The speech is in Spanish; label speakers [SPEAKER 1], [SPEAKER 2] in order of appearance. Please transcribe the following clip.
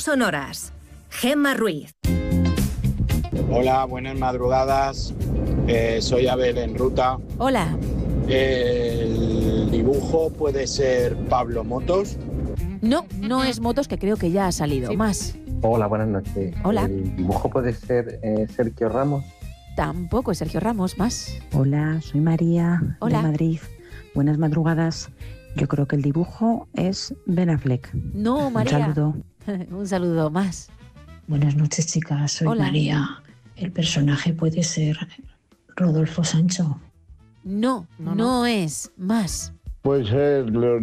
[SPEAKER 1] sonoras. Gemma Ruiz.
[SPEAKER 2] Hola, buenas madrugadas. Soy Abel en ruta.
[SPEAKER 3] Hola.
[SPEAKER 2] ¿El dibujo puede ser Pablo Motos?
[SPEAKER 3] No, no es Motos, que creo que ya ha salido.
[SPEAKER 4] Sí.
[SPEAKER 3] Más.
[SPEAKER 4] Hola, buenas noches.
[SPEAKER 3] Hola.
[SPEAKER 4] ¿El dibujo puede ser Sergio Ramos?
[SPEAKER 3] Tampoco es Sergio Ramos. Más.
[SPEAKER 5] Hola, soy María,
[SPEAKER 3] Hola.
[SPEAKER 5] de Madrid. Buenas madrugadas. Yo creo que el dibujo es Ben Affleck.
[SPEAKER 3] No, María.
[SPEAKER 5] Un saludo.
[SPEAKER 3] Un saludo. Más.
[SPEAKER 6] Buenas noches, chicas. Soy
[SPEAKER 3] Hola.
[SPEAKER 6] María. El personaje puede ser Rodolfo Sancho.
[SPEAKER 3] No, no es. Más.
[SPEAKER 7] Puede ser